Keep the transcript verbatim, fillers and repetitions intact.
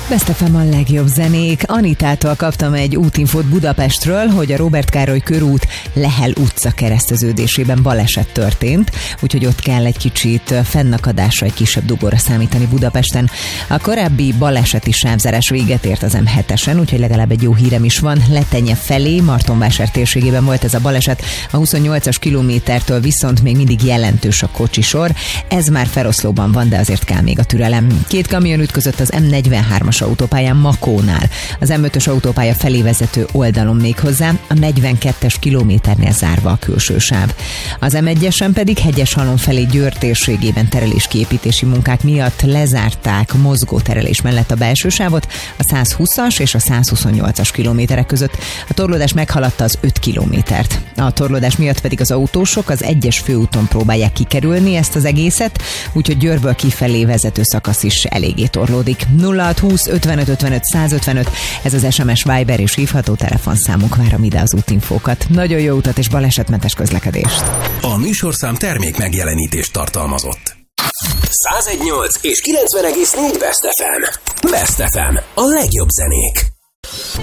Best ef em a legjobb zenék. Anitától kaptam egy útinfót Budapestről, hogy a Róbert Károly körút Lehel utca kereszteződésében baleset történt, úgyhogy ott kell egy kicsit fennakadásra, egy kisebb dugóra számítani Budapesten. A korábbi baleseti sávzárás véget ért az em hetesen, úgyhogy legalább egy jó hírem is van. Letenye felé, Martonvásár térségében volt ez a baleset, a huszonnyolcas kilométertől viszont még mindig jelentős a kocsisor. Ez már feloszlóban van, de azért kell még a türelem. Két kamion ütközött az em negyvenhármas autópályán Makónál, az em ötös autópálya felé vezető oldalon még hozzá, a negyvenkettes kilométernél zárva a külső sáv. Az em egyesen pedig Hegyeshalom felé Győr térségében tereléskiépítési munkák miatt lezárták mozgó terelés mellett a belső sávot a százhúszas és a százhuszonnyolcas kilométerek között. A torlódás meghaladta az öt kilométert. A torlódás miatt pedig az autósok az egyes főúton próbálják kikerülni ezt az egészet, úgyhogy Győrből kifelé vezető szakasz is eléggé torlódik. nulla hat húsz ötvenöt ötvenöt százötvenöt, ez az es em es, Viber és hívható telefonszámunk, várom ide az útinfókat. Nagyon jó utat és balesetmentes közlekedést! A műsorszám termék megjelenítést tartalmazott. száz egy egész nyolc és kilencven egész négy Best ef em. Best ef em, a legjobb zenék.